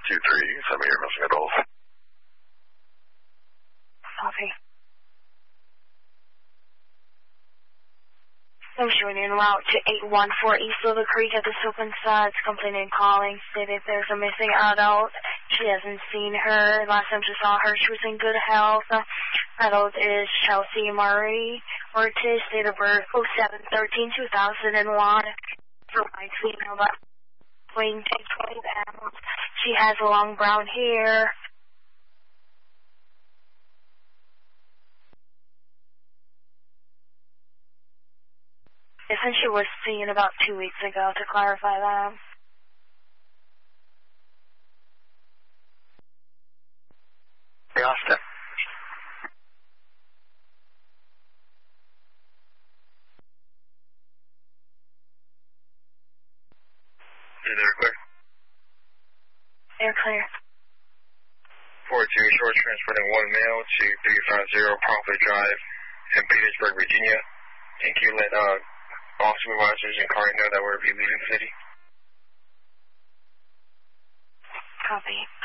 send me your missing adults. Copy. I'm showing en route to 814 East Silver Creek at the Open Sides, complaining and calling, stated there's a missing adult. She hasn't seen her. Last time she saw her, she was in good health. Adult is Chelsea Murray Ortiz, date of birth 07/13/2001. Provides female, but weighing 20 pounds. She has long brown hair. And she was seen about 2 weeks ago, to clarify that. Hey, Austin. Is there clear? They're clear. 42 short transporting one male to 350 Profit Drive in Petersburg, Virginia. And can you let all supervisors and car know that we're leaving the city? Copy.